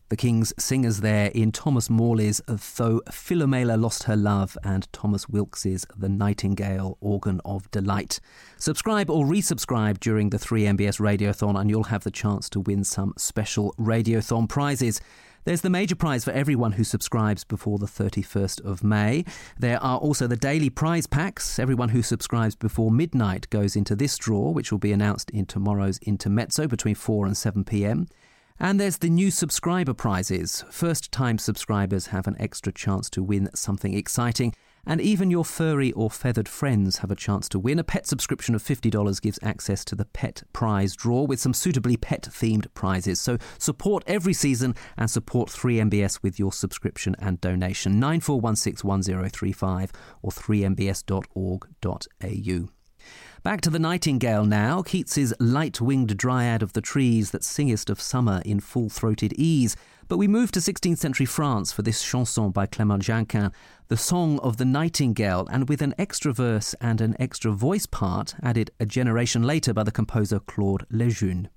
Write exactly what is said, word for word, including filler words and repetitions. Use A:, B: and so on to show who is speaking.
A: The King's singers there in Thomas Morley's Though Philomela Lost Her Love and Thomas Wilkes's The Nightingale, Organ of Delight. Subscribe or resubscribe during the three M B S Radiothon and you'll have the chance to win some special Radiothon prizes. There's the major prize for everyone who subscribes before the thirty-first of May. There are also the daily prize packs. Everyone who subscribes before midnight goes into this draw, which will be announced in tomorrow's Intermezzo between four and seven p.m. And there's the new subscriber prizes. First-time subscribers have an extra chance to win something exciting. And even your furry or feathered friends have a chance to win. A pet subscription of fifty dollars gives access to the pet prize draw with some suitably pet-themed prizes. So support every season and support three M B S with your subscription and donation. nine four one six one zero three five or three m b s dot org dot a u. Back to the Nightingale now, Keats's light-winged dryad of the trees that singest of summer in full-throated ease. But we move to sixteenth century France for this chanson by Clément Junquin, the Song of the Nightingale, and with an extra verse and an extra voice part added a generation later by the composer Claude Lejeune.